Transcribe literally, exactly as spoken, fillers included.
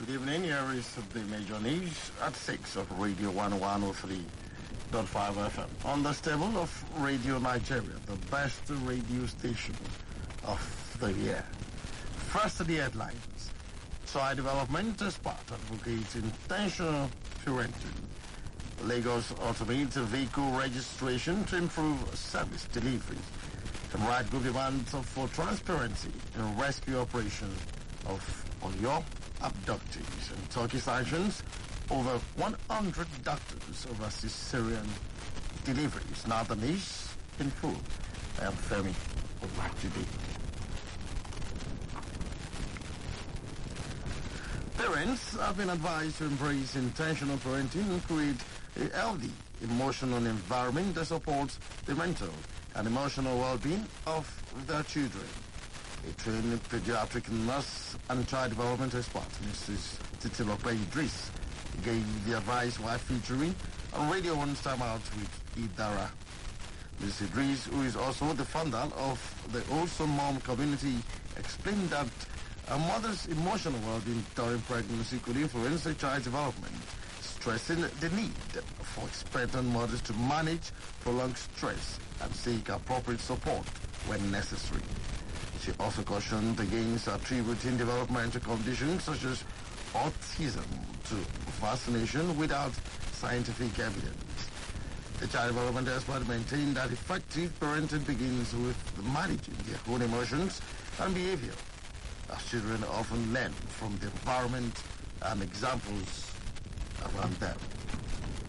Good evening. Here is the major news at six of Radio one oh three point five F M. On the stable of Radio Nigeria, the best radio station of the year. First, the headlines. Child development expert advocates intentional parenting. Lagos automates vehicle registration to improve service delivery. The right government for transparency in rescue operation of Oyo abductees and Turkey sanctions over one hundred doctors over cesarean deliveries. Now the news in full. I am Femi Olajide. Parents have been advised to embrace intentional parenting and create a healthy, emotional environment that supports the mental and emotional well-being of their children. A trained pediatric nurse and child development expert, Missus Titilope Idris, gave the advice while featuring on Radio one's Time Out with Idara. Missus Idris, who is also the founder of the Wholesome Mom community, explained that a mother's emotional well-being during pregnancy could influence the child's development, stressing the need for expectant mothers to manage prolonged stress and seek appropriate support when necessary. She also cautioned against attributing developmental conditions such as autism to vaccination without scientific evidence. The child development expert maintained that effective parenting begins with managing their own emotions and behavior, as children often learn from the environment and examples around them.